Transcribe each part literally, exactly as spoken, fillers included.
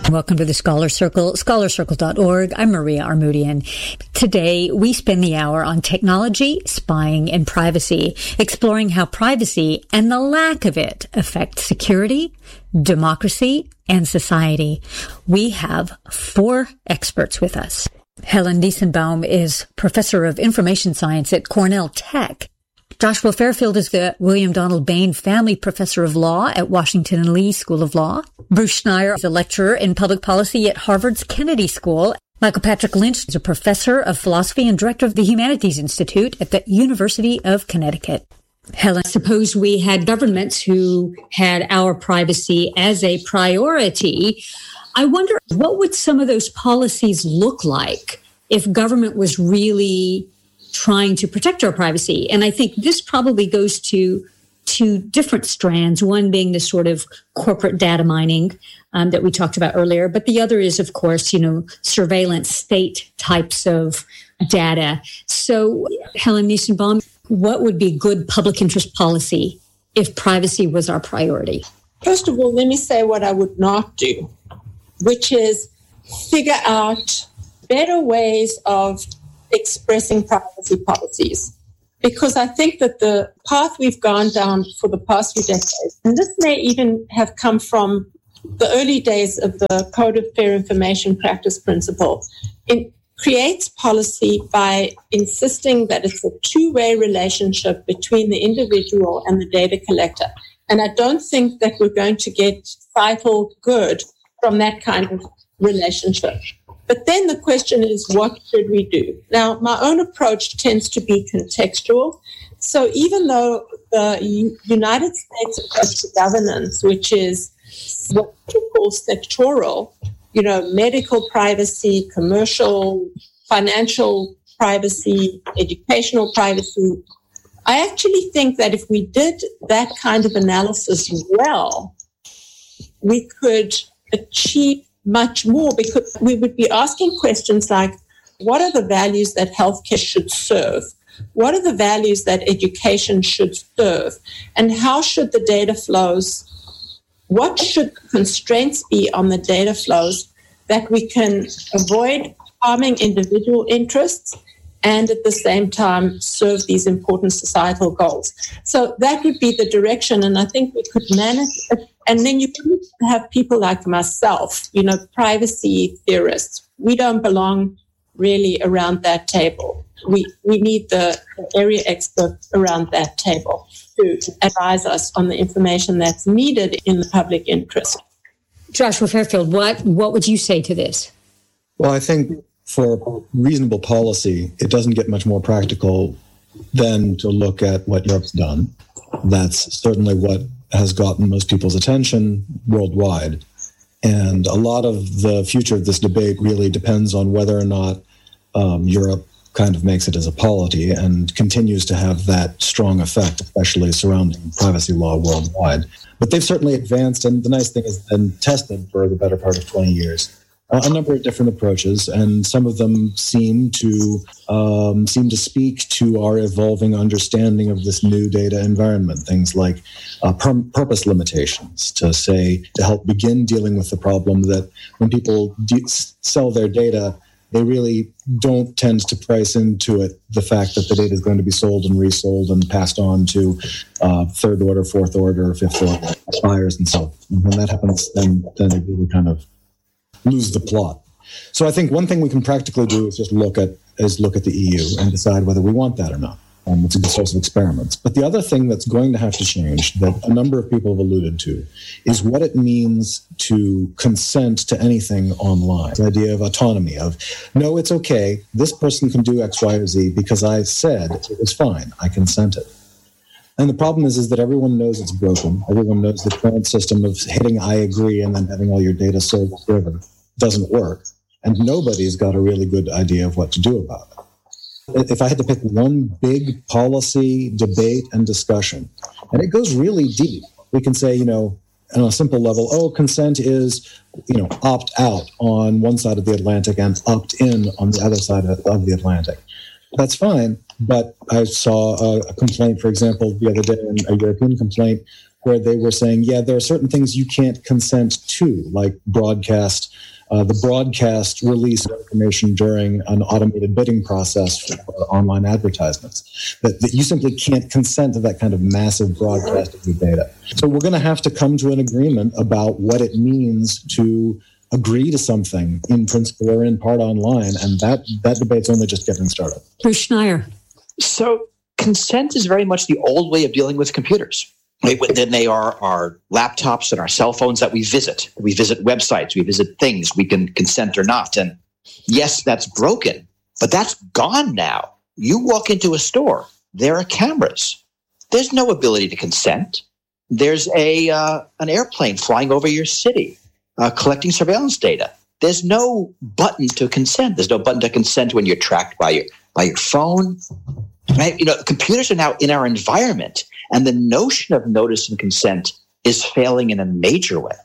Welcome to the Scholar Circle, scholar circle dot org. I'm Maria Armoudian. Today, we spend the hour on technology, spying, and privacy, exploring how privacy and the lack of it affect security, democracy, and society. We have four experts with us. Helen Nissenbaum is professor of information science at Cornell Tech. Joshua Fairfield is the William Donald Bain Family Professor of Law at Washington and Lee School of Law. Bruce Schneier is a lecturer in public policy at Harvard's Kennedy School. Michael Patrick Lynch is a professor of philosophy and director of the Humanities Institute at the University of Connecticut. Helen, suppose we had governments who had our privacy as a priority. I wonder, what would some of those policies look like if government was really trying to protect our privacy? And I think this probably goes to two different strands, one being the sort of corporate data mining um, that we talked about earlier, but the other is, of course, you know, surveillance state types of data. So, Helen Nissenbaum, what would be good public interest policy if privacy was our priority? First of all, let me say what I would not do, which is figure out better ways of expressing privacy policies. Because I think that the path we've gone down for the past few decades, and this may even have come from the early days of the Code of Fair Information Practice principle, it creates policy by insisting that it's a two-way relationship between the individual and the data collector. And I don't think that we're going to get societal good from that kind of relationship. But then the question is, what should we do? Now, my own approach tends to be contextual. So even though the U- United States approach to governance, which is what you call sectoral, you know, medical privacy, commercial, financial privacy, educational privacy, I actually think that if we did that kind of analysis well, we could achieve much more, because we would be asking questions like, what are the values that healthcare should serve? What are the values that education should serve? And how should the data flows, what should the constraints be on the data flows that we can avoid harming individual interests and at the same time serve these important societal goals? So that would be the direction, and I think we could manage it. And then you could have people like myself, you know, privacy theorists. We don't belong really around that table. We we need the area experts around that table to advise us on the information that's needed in the public interest. Joshua Fairfield, what, what would you say to this? Well, I think for reasonable policy, it doesn't get much more practical than to look at what Europe's done. That's certainly what has gotten most people's attention worldwide. And a lot of the future of this debate really depends on whether or not um, Europe kind of makes it as a polity and continues to have that strong effect, especially surrounding privacy law worldwide. But they've certainly advanced, and the nice thing is been tested for the better part of twenty years. Uh, a number of different approaches, and some of them seem to um, seem to speak to our evolving understanding of this new data environment. Things like uh, pur- purpose limitations to say to help begin dealing with the problem that when people de- sell their data, they really don't tend to price into it the fact that the data is going to be sold and resold and passed on to uh, third order, fourth order, fifth order buyers, and so on. And when that happens, then then they really kind of lose the plot. So I think one thing we can practically do is just look at is look at the E U and decide whether we want that or not. Um, it's a good source of experiments. But the other thing that's going to have to change, that a number of people have alluded to, is what it means to consent to anything online. The idea of autonomy, of, no, it's okay, this person can do X, Y, or Z because I said it was fine, I consented. And the problem is, is that everyone knows it's broken. Everyone knows the current system of hitting I agree and then having all your data sold forever doesn't work. And nobody's got a really good idea of what to do about it. If I had to pick one big policy debate and discussion, and it goes really deep, we can say, you know, on a simple level, oh, consent is, you know, opt out on one side of the Atlantic and opt in on the other side of the Atlantic. That's fine. But I saw a, a complaint, for example, the other day, a European complaint, where they were saying, yeah, there are certain things you can't consent to, like broadcast, uh, the broadcast release of information during an automated bidding process for online advertisements, that, that you simply can't consent to that kind of massive broadcast of your data. So we're going to have to come to an agreement about what it means to agree to something in principle or in part online, and that, that debate's only just getting started. Bruce Schneier. So consent is very much the old way of dealing with computers. Right? Then they are our laptops and our cell phones that we visit. We visit websites, we visit things, we can consent or not. And yes, that's broken, but that's gone now. You walk into a store, there are cameras. There's no ability to consent. There's a uh, an airplane flying over your city, uh, collecting surveillance data. There's no button to consent. There's no button to consent when you're tracked by your by your phone. Right? You know, computers are now in our environment, and the notion of notice and consent is failing in a major way.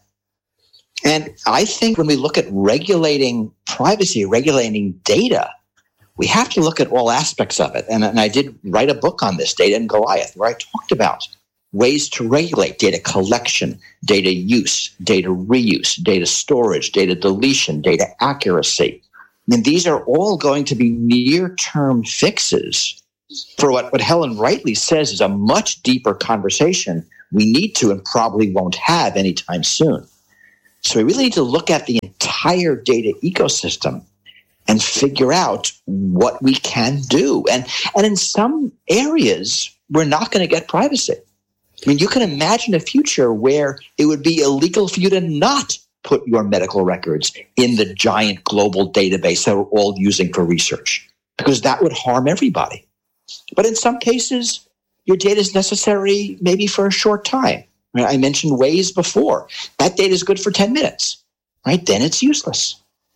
And I think when we look at regulating privacy, regulating data, we have to look at all aspects of it. And, and I did write a book on this, Data and Goliath, where I talked about ways to regulate data collection, data use, data reuse, data storage, data deletion, data accuracy. And these are all going to be near-term fixes for what, what Helen rightly says is a much deeper conversation we need to and probably won't have anytime soon. So we really need to look at the entire data ecosystem and figure out what we can do. And, and in some areas, we're not going to get privacy. I mean, you can imagine a future where it would be illegal for you to not put your medical records in the giant global database that we're all using for research, because that would harm everybody. But in some cases, your data is necessary maybe for a short time. I mentioned Waze before. That data is good for ten minutes, right? Then it's useless.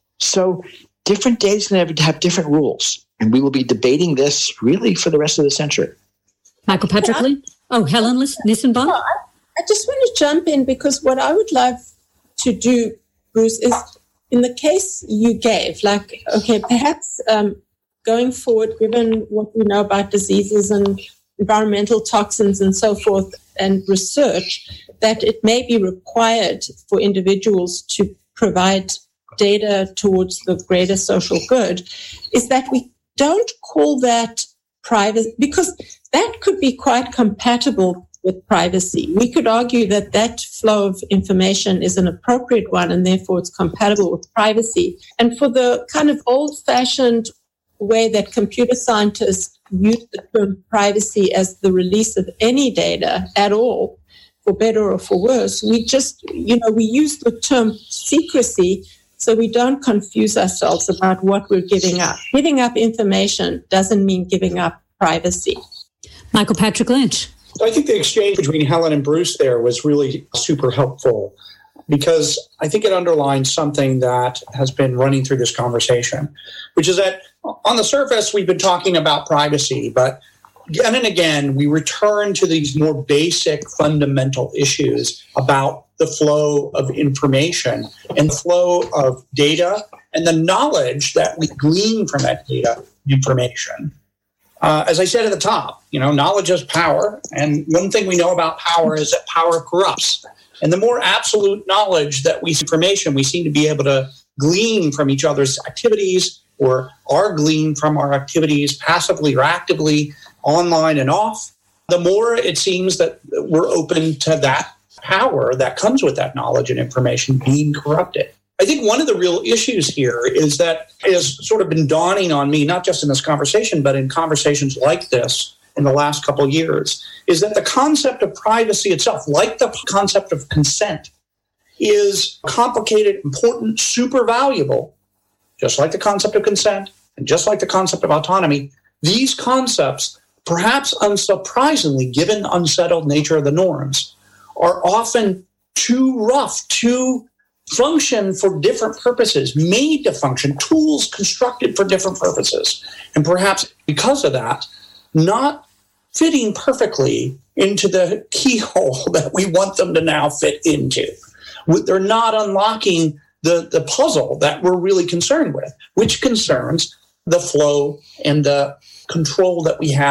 So different data is going to have different rules, and we will be debating this really for the rest of the century. Michael Patrick Lynch? Oh, Helen Nissenbaum? No, I, I just want to jump in, because what I would love to do, Bruce, is in the case you gave, like, okay, perhaps um, going forward, given what we know about diseases and environmental toxins and so forth and research, that it may be required for individuals to provide data towards the greater social good, is that we don't call that privacy, because that could be quite compatible with privacy. We could argue that that flow of information is an appropriate one, and therefore it's compatible with privacy. And for the kind of old-fashioned way that computer scientists use the term privacy as the release of any data at all, for better or for worse, we just, you know, we use the term secrecy so we don't confuse ourselves about what we're giving up. Giving up information doesn't mean giving up privacy. Michael Patrick Lynch. I think the exchange between Helen and Bruce there was really super helpful, because I think it underlines something that has been running through this conversation, which is that on the surface, we've been talking about privacy, but again and again, we return to these more basic fundamental issues about the flow of information and the flow of data and the knowledge that we glean from that data information. Uh, as I said at the top, you know, knowledge is power. And one thing we know about power is that power corrupts. And the more absolute knowledge that we information we seem to be able to glean from each other's activities, or are gleaned from our activities passively or actively, online and off, the more it seems that we're open to that power that comes with that knowledge and information being corrupted. I think one of the real issues here is that it has sort of been dawning on me, not just in this conversation, but in conversations like this in the last couple of years, is that the concept of privacy itself, like the concept of consent, is complicated, important, super valuable, just like the concept of consent and just like the concept of autonomy. These concepts, perhaps unsurprisingly, given the unsettled nature of the norms, are often too rough, too function for different purposes, made to function, tools constructed for different purposes. And perhaps because of that, not fitting perfectly into the keyhole that we want them to now fit into. They're not unlocking the, the puzzle that we're really concerned with, which concerns the flow and the control that we have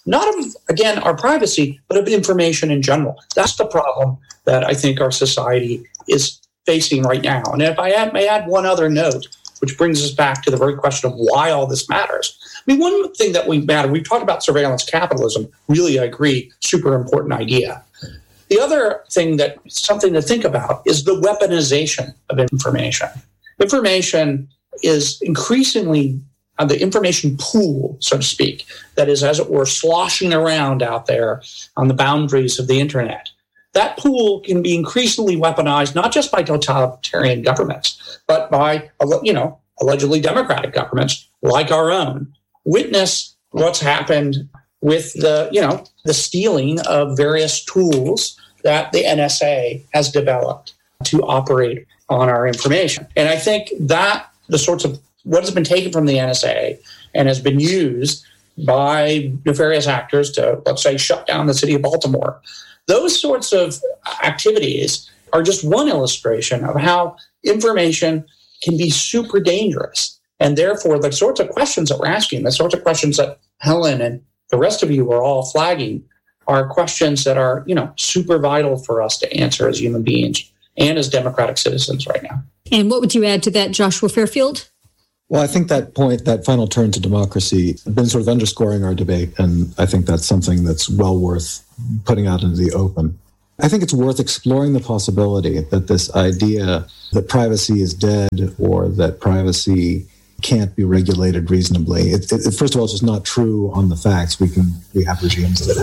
not of, again, our privacy, but of information in general. That's the problem that I think our society is facing right now. And if I add, may add one other note, which brings us back to the very question of why all this matters. I mean, one thing that we matter, we've talked about surveillance capitalism. Really, I agree, super important idea. The other thing that something to think about is the weaponization of information. Information is increasingly uh, the information pool, so to speak, that is, as it were, sloshing around out there on the boundaries of the internet. That pool can be increasingly weaponized, not just by totalitarian governments, but by, you know, allegedly democratic governments like our own. Witness what's happened with the, you know, the stealing of various tools that the N S A has developed to operate on our information. And I think that the sorts of what has been taken from the N S A and has been used by nefarious actors to, let's say, shut down the city of Baltimore, those sorts of activities are just one illustration of how information can be super dangerous. And therefore, the sorts of questions that we're asking, the sorts of questions that Helen and the rest of you are all flagging, are questions that are, you know, super vital for us to answer as human beings and as democratic citizens right now. And what would you add to that, Joshua Fairfield? Well, I think that point, that final turn to democracy, has been sort of underscoring our debate, and I think that's something that's well worth putting out into the open. I think it's worth exploring the possibility that this idea that privacy is dead or that privacy can't be regulated reasonably. It, it, first of all, it's just not true on the facts. We can we have regimes that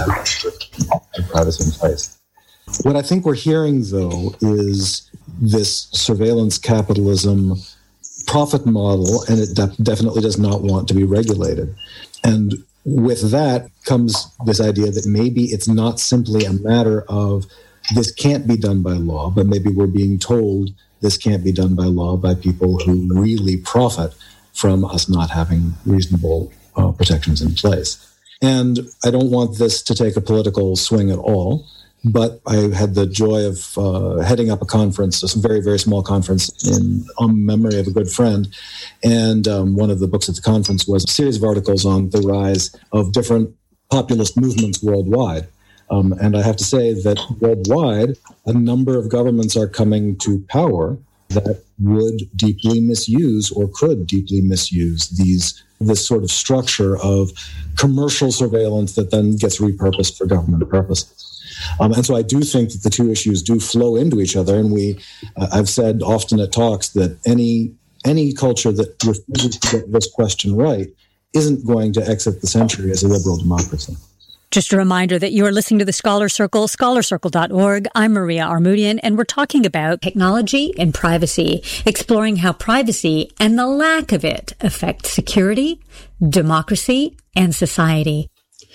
have privacy in place. What I think we're hearing, though, is this surveillance capitalism profit model, and it de- definitely does not want to be regulated. And with that comes this idea that maybe it's not simply a matter of this can't be done by law, but maybe we're being told this can't be done by law by people who really profit from us not having reasonable uh, protections in place. And I don't want this to take a political swing at all, but I had the joy of uh, heading up a conference, a very, very small conference in um, memory of a good friend. And um, one of the books at the conference was a series of articles on the rise of different populist movements worldwide. Um, and I have to say that worldwide, a number of governments are coming to power that would deeply misuse or could deeply misuse these this sort of structure of commercial surveillance that then gets repurposed for government purposes. Um, and so I do think that the two issues do flow into each other. And we, uh, I've said often at talks that any any culture that refuses to get this question right isn't going to exit the century as a liberal democracy. Just a reminder that you're listening to the Scholar Circle, scholar circle dot org. I'm Maria Armoudian, and we're talking about technology and privacy, exploring how privacy and the lack of it affect security, democracy, and society.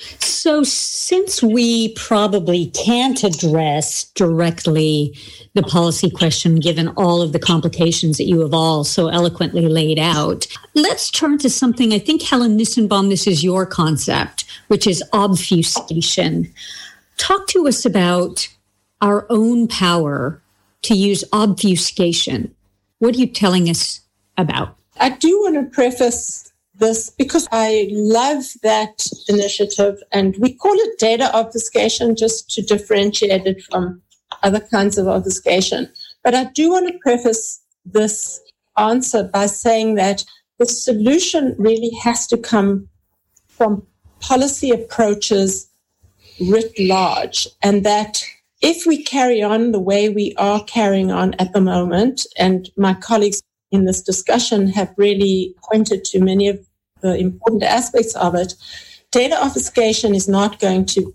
So since we probably can't address directly the policy question, given all of the complications that you have all so eloquently laid out, let's turn to something, I think, Helen Nissenbaum, this is your concept, which is obfuscation. Talk to us about our own power to use obfuscation. What are you telling us about? I do want to preface this because I love that initiative, and we call it data obfuscation just to differentiate it from other kinds of obfuscation. But I do want to preface this answer by saying that the solution really has to come from policy approaches writ large, and that if we carry on the way we are carrying on at the moment, and my colleagues in this discussion have really pointed to many of the important aspects of it, data obfuscation is not going to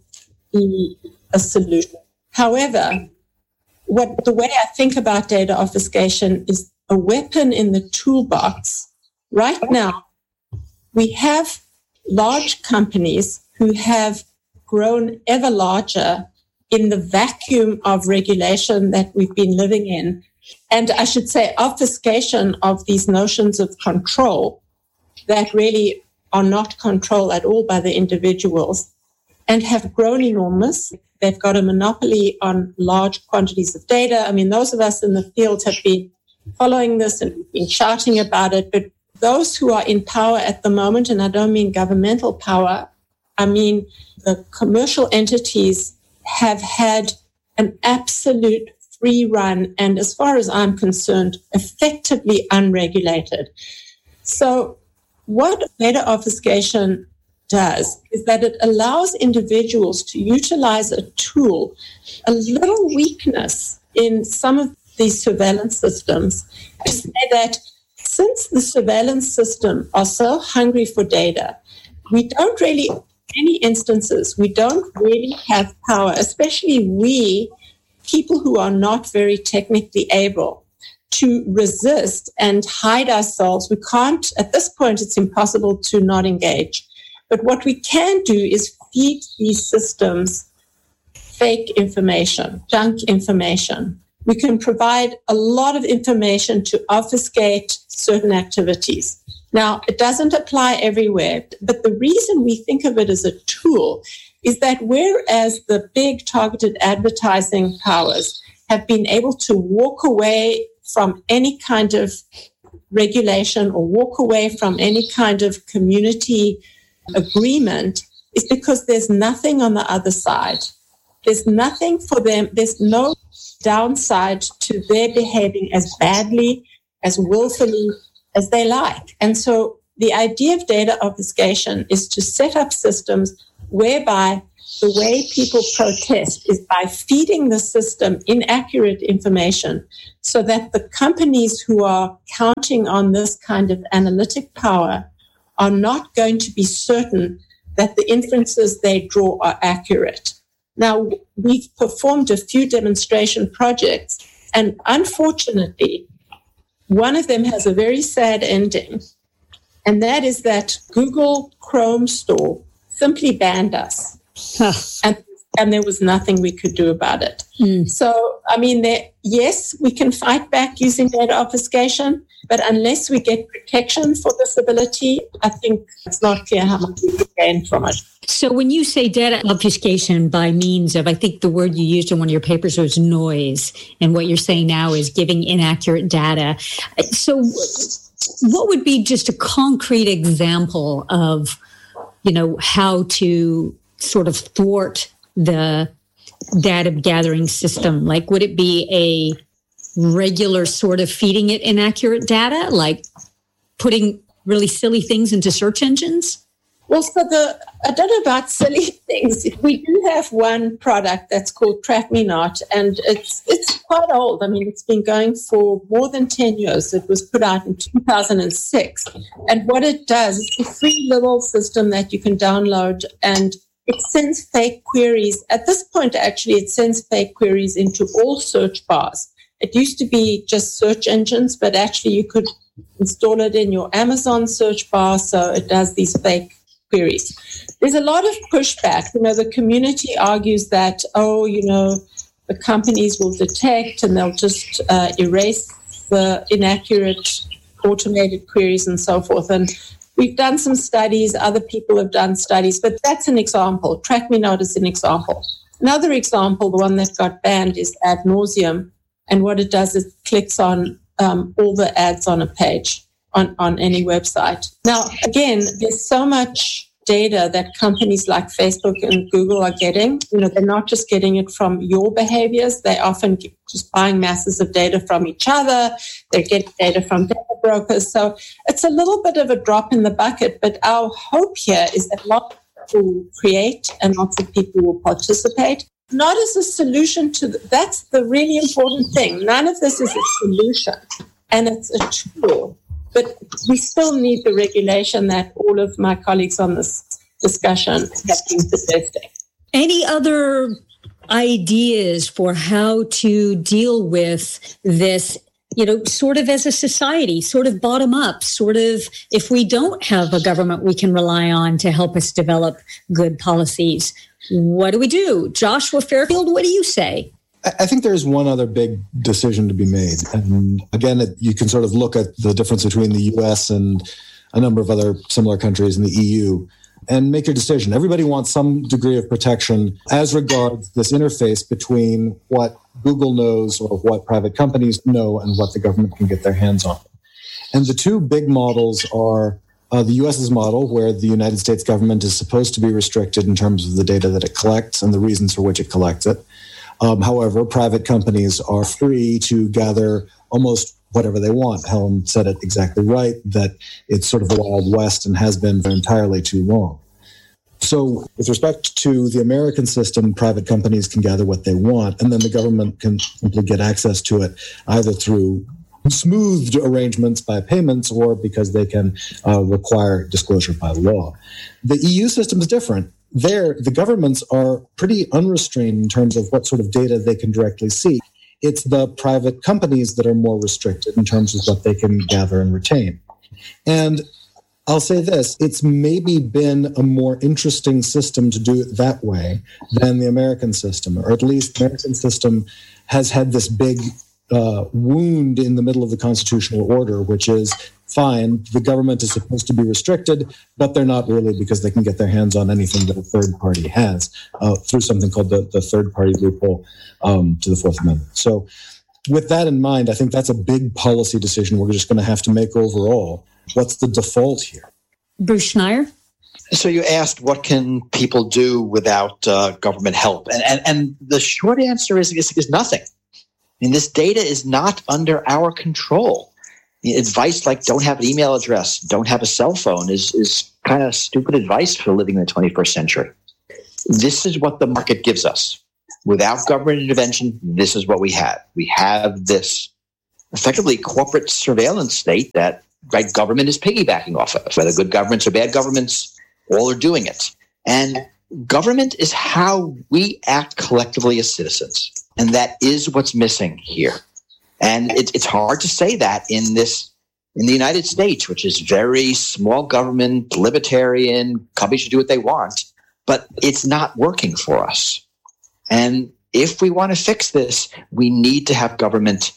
be a solution. However, what the way I think about data obfuscation is a weapon in the toolbox. Right now, we have large companies who have grown ever larger in the vacuum of regulation that we've been living in. And I should say obfuscation of these notions of control that really are not controlled at all by the individuals and have grown enormous. They've got a monopoly on large quantities of data. I mean, those of us in the field have been following this and been shouting about it, but those who are in power at the moment, and I don't mean governmental power, I mean the commercial entities have had an absolute free run and, as far as I'm concerned, effectively unregulated. So what data obfuscation does is that it allows individuals to utilize a tool, a little weakness in some of these surveillance systems, to say that since the surveillance system are so hungry for data, we don't really, in many instances, we don't really have power, especially we, people who are not very technically able, to resist and hide ourselves. We can't, at this point, it's impossible to not engage. But what we can do is feed these systems fake information, junk information. We can provide a lot of information to obfuscate certain activities. Now, it doesn't apply everywhere, but the reason we think of it as a tool is that whereas the big targeted advertising powers have been able to walk away from any kind of regulation or walk away from any kind of community agreement, is because there's nothing on the other side. There's nothing for them. There's no downside to their behaving as badly, as willfully as they like. And so the idea of data obfuscation is to set up systems whereby the way people protest is by feeding the system inaccurate information so that the companies who are counting on this kind of analytic power are not going to be certain that the inferences they draw are accurate. Now, we've performed a few demonstration projects, and unfortunately, one of them has a very sad ending, and that is that Google Chrome Store simply banned us. Huh. And, and there was nothing we could do about it. Mm. So, I mean, there, yes, we can fight back using data obfuscation, but unless we get protection for this ability, I think it's not clear how much we can gain from it. So when you say data obfuscation by means of, I think the word you used in one of your papers was noise, and what you're saying now is giving inaccurate data. So what would be just a concrete example of, you know, how to sort of thwart the data gathering system? Like, would it be a regular sort of feeding it inaccurate data, like putting really silly things into search engines? Well, so the, I don't know about silly things. We do have one product that's called Track Me Not, and it's it's quite old. I mean, it's been going for more than ten years. It was put out in two thousand six. And what it does, it's a free little system that you can download, and it sends fake queries. At this point, actually, it sends fake queries into all search bars. It used to be just search engines, but actually you could install it in your Amazon search bar, so it does these fake queries. There's a lot of pushback. You know, the community argues that, oh, you know, the companies will detect and they'll just uh, erase the inaccurate automated queries and so forth. And we've done some studies, other people have done studies, but that's an example. Track Me Not is an example. Another example, the one that got banned, is Ad Nauseam. And what it does is it clicks on um, all the ads on a page on, on any website. Now, again, there's so much data that companies like Facebook and Google are getting. You know, they're not just getting it from your behaviors. They're often just buying masses of data from each other. They're getting data from data brokers. So it's a little bit of a drop in the bucket. But our hope here is that lots of people will create and lots of people will participate. Not as a solution to, the, that's the really important thing. None of this is a solution, and it's a tool. But we still need the regulation that all of my colleagues on this discussion have been suggesting. Any other ideas for how to deal with this, you know, sort of as a society, sort of bottom up, sort of if we don't have a government we can rely on to help us develop good policies? What do we do? Joshua Fairfield, what do you say? I think there's one other big decision to be made. And again, you can sort of look at the difference between the U S and a number of other similar countries in the E U and make your decision. Everybody wants some degree of protection as regards this interface between what Google knows or what private companies know and what the government can get their hands on. And the two big models are uh, the U S's model, where the United States government is supposed to be restricted in terms of the data that it collects and the reasons for which it collects it. Um, however, private companies are free to gather almost whatever they want. Helen said it exactly right, that it's sort of a Wild West and has been for entirely too long. So with respect to the American system, private companies can gather what they want, and then the government can simply get access to it either through smoothed arrangements by payments or because they can uh, require disclosure by law. The E U system is different. There, the governments are pretty unrestrained in terms of what sort of data they can directly see. It's the private companies that are more restricted in terms of what they can gather and retain. And I'll say this, it's maybe been a more interesting system to do it that way than the American system, or at least the American system has had this big uh, wound in the middle of the constitutional order, which is, fine, the government is supposed to be restricted, but they're not really because they can get their hands on anything that a third party has uh, through something called the, the third party loophole um, to the Fourth Amendment. So with that in mind, I think that's a big policy decision we're just going to have to make overall. What's the default here? Bruce Schneier? So you asked, what can people do without uh, government help? And, and and the short answer is, is, is nothing. I mean, this data is not under our control. Advice like don't have an email address, don't have a cell phone is, is kind of stupid advice for living in the twenty-first century. This is what the market gives us. Without government intervention, this is what we have. We have this effectively corporate surveillance state that right government is piggybacking off of. Whether good governments or bad governments, all are doing it. And government is how we act collectively as citizens. And that is what's missing here. And it, it's hard to say that in this, in the United States, which is very small government, libertarian, companies should do what they want, but it's not working for us. And if we want to fix this, we need to have government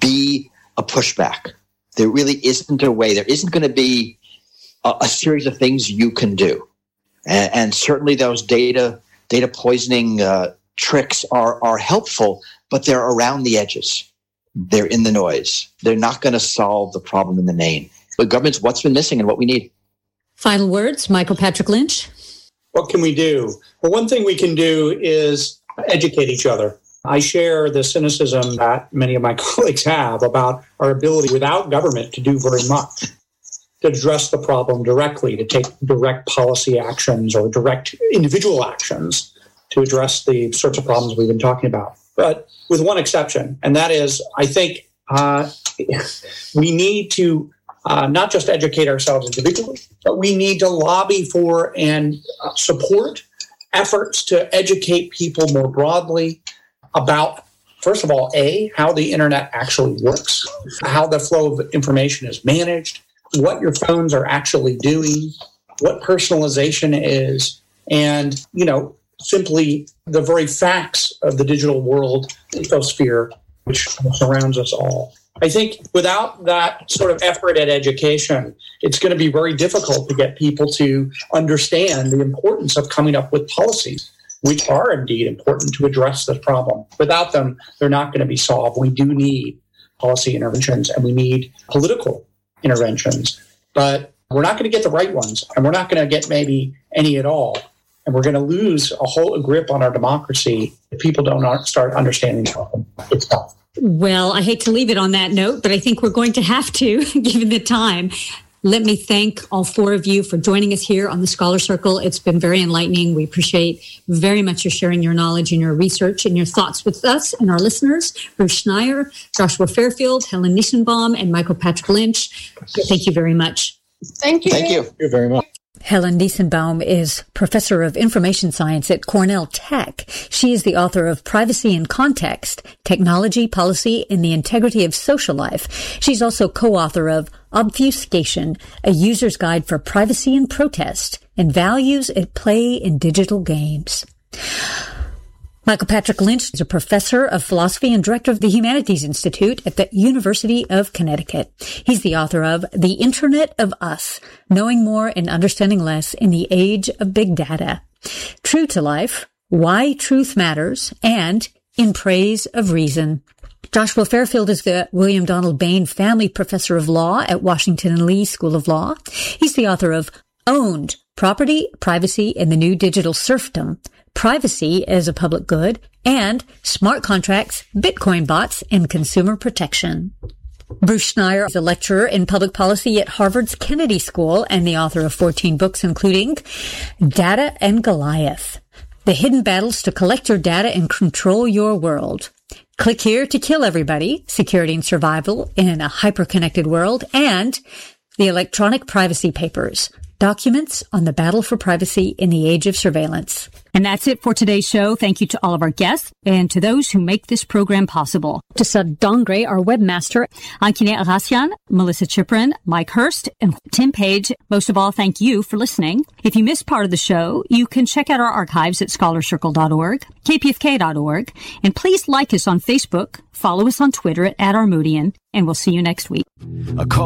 be a pushback. There really isn't a way. There isn't going to be a, a series of things you can do. And, and certainly those data data poisoning uh, tricks are, are helpful, but they're around the edges. They're in the noise. They're not going to solve the problem in the main. But government's what's been missing and what we need. Final words, Michael Patrick Lynch. What can we do? Well, one thing we can do is educate each other. I share the cynicism that many of my colleagues have about our ability without government to do very much, to address the problem directly, to take direct policy actions or direct individual actions to address the sorts of problems we've been talking about. But with one exception, and that is, I think uh, we need to uh, not just educate ourselves individually, but we need to lobby for and uh, support efforts to educate people more broadly about, first of all, A, how the internet actually works, how the flow of information is managed, what your phones are actually doing, what personalization is, and, you know, simply the very facts of the digital world infosphere, which surrounds us all. I think without that sort of effort at education, it's going to be very difficult to get people to understand the importance of coming up with policies, which are indeed important to address this problem. Without them, they're not going to be solved. We do need policy interventions and we need political interventions, but we're not going to get the right ones, and we're not going to get maybe any at all. And we're going to lose a whole grip on our democracy if people don't start understanding the problem itself. Well, I hate to leave it on that note, but I think we're going to have to, given the time. Let me thank all four of you for joining us here on the Scholar Circle. It's been very enlightening. We appreciate very much your sharing your knowledge and your research and your thoughts with us and our listeners. Bruce Schneier, Joshua Fairfield, Helen Nissenbaum, and Michael Patrick Lynch. Thank you very much. Thank you. Thank you. Thank you very much. Helen Nissenbaum is professor of information science at Cornell Tech. She is the author of Privacy in Context, Technology, Policy, and the Integrity of Social Life. She's also co-author of Obfuscation, a user's guide for privacy and protest, and values at play in digital games. Michael Patrick Lynch is a professor of philosophy and director of the Humanities Institute at the University of Connecticut. He's the author of The Internet of Us, Knowing More and Understanding Less in the Age of Big Data, True to Life, Why Truth Matters, and In Praise of Reason. Joshua Fairfield is the William Donald Bain Family Professor of Law at Washington and Lee School of Law. He's the author of Owned: Property, Privacy, and the New Digital Serfdom, Privacy as a Public Good, and Smart Contracts, Bitcoin Bots, and Consumer Protection. Bruce Schneier is a lecturer in public policy at Harvard's Kennedy School and the author of fourteen books, including Data and Goliath, The Hidden Battles to Collect Your Data and Control Your World, Click Here to Kill Everybody, Security and Survival in a Hyper-Connected World, and The Electronic Privacy Papers, Documents on the Battle for Privacy in the Age of Surveillance. And that's it for today's show. Thank you to all of our guests and to those who make this program possible. To Sud Dongre, our webmaster, Ankine Arasian, Melissa Chiprin, Mike Hurst, and Tim Page. Most of all, thank you for listening. If you missed part of the show, you can check out our archives at scholar circle dot org, K P F K dot org, and please like us on Facebook, follow us on Twitter at, at Armoudian, and we'll see you next week. A call